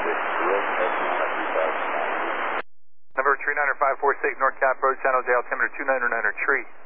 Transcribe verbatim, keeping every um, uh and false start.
Number three nine five four six North Cap Road, San Jose, altimeter two nine nine tree.